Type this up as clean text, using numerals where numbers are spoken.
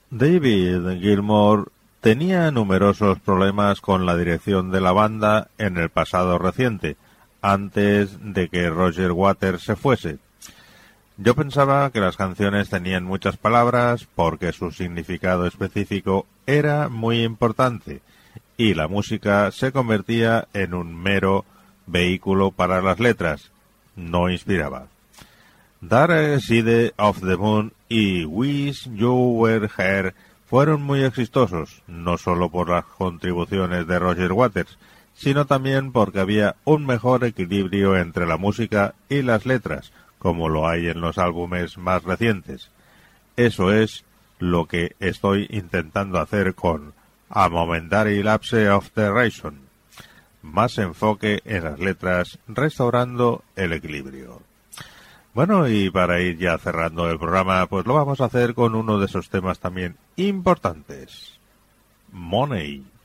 David Gilmour tenía numerosos problemas con la dirección de la banda en el pasado reciente, antes de que Roger Waters se fuese. Yo pensaba que las canciones tenían muchas palabras porque su significado específico era muy importante y la música se convertía en un mero vehículo para las letras. No inspiraba. Dark Side of the Moon y Wish You Were Here fueron muy exitosos, no solo por las contribuciones de Roger Waters, sino también porque había un mejor equilibrio entre la música y las letras, como lo hay en los álbumes más recientes. Eso es lo que estoy intentando hacer con A Momentary Lapse of the Reason. Más enfoque en las letras, restaurando el equilibrio. Bueno, y para ir ya cerrando el programa, pues lo vamos a hacer con uno de esos temas también importantes. Money.